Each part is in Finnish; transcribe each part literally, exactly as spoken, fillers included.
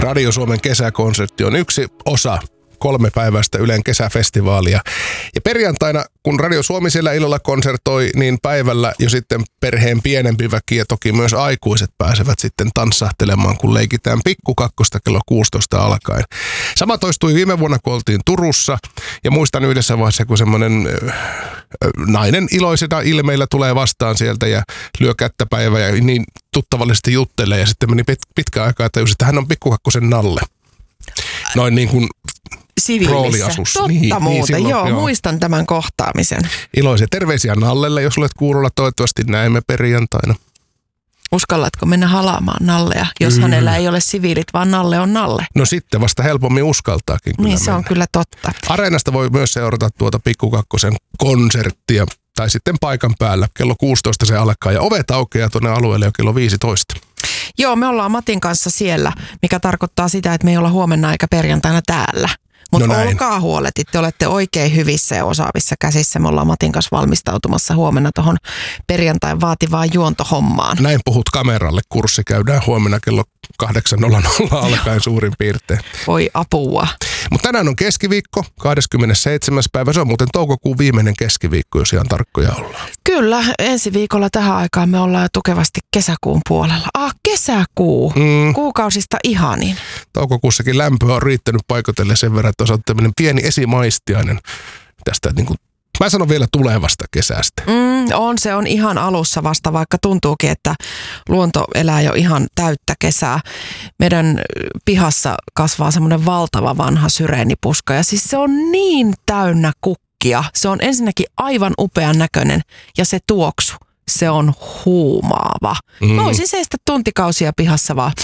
Radio Suomen kesäkonsertti on yksi osa kolme päiväistä Ylen kesäfestivaalia. Ja perjantaina, kun Radio Suomi siellä illalla konsertoi, niin päivällä jo sitten perheen pienempi väki ja toki myös aikuiset pääsevät sitten tanssahtelemaan, kun leikitään pikkukakkosta kello kuusitoista alkaen. Sama toistui viime vuonna, kun oltiin Turussa. Ja muistan yhdessä vaiheessa, kun semmoinen äh, nainen iloisena ilmeillä tulee vastaan sieltä ja lyö kättä päivää ja niin tuttavallisesti juttelee. Ja sitten meni pit- pitkä aikaa, että että hän on pikkukakkosen Nalle. Noin niin kuin siviilissä. Totta niin, muuten, niin silloin, joo, joo. Muistan tämän kohtaamisen. Iloisia terveisiä Nallelle, jos olet kuulolla. Toivottavasti näemme perjantaina. Uskallatko mennä halaamaan Nallea, jos mm. hänellä ei ole siviilit, vaan Nalle on Nalle? No sitten vasta helpommin uskaltaakin kyllä Niin se mennä. On kyllä totta. Areenasta voi myös seurata tuota Pikkukakkosen konserttia. Tai sitten paikan päällä. Kello kuusitoista se alkaa ja ovet aukeaa tuonne alueelle jo kello viisitoista. Joo, me ollaan Matin kanssa siellä, mikä tarkoittaa sitä, että me ei olla huomenna eikä perjantaina täällä. Mutta no olkaa huoletit, te olette oikein hyvissä ja osaavissa käsissä. Me ollaan Matin kanssa valmistautumassa huomenna tuohon perjantain vaativaan juontohommaan. Näin puhut kameralle. Kurssi käydään huomenna kello kahdeksan nolla nolla alkaen suurin piirtein. Voi apua. Mutta tänään on keskiviikko, kahdeskymmenesseitsemäs päivä. Se on muuten toukokuun viimeinen keskiviikko, jos ihan tarkkoja ollaan. Kyllä, ensi viikolla tähän aikaan me ollaan jo tukevasti kesäkuun puolella. Ah, kesäkuu. Mm. Kuukausista ihanin. Toukokuussakin lämpöä on riittänyt paikotelle sen verran, että on tämmöinen pieni esimaistiainen tästä, niin kuin, mä sanon vielä tulevasta kesästä. Mm, on, se on ihan alussa vasta, vaikka tuntuukin, että luonto elää jo ihan täyttä kesää. Meidän pihassa kasvaa semmoinen valtava vanha syreenipuska ja siis se on niin täynnä kukkia. Se on ensinnäkin aivan upean näköinen ja se tuoksu, se on huumaava. Mm. Mä voisin seistä tuntikausia pihassa vaan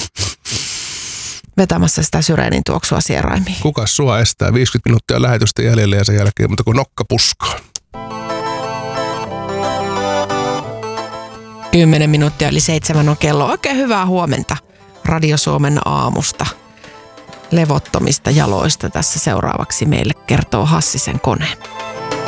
vetämässä sitä syreenin tuoksua sieraimiin. Kukas sua estää? viisikymmentä minuuttia lähetystä jäljellä ja sen jälkeen, mutta kun nokka puskaa. Kymmenen minuuttia eli seitsemän on kello. Oikein hyvää huomenta Radio Suomen aamusta. Levottomista jaloista tässä seuraavaksi meille kertoo Hassisen kone.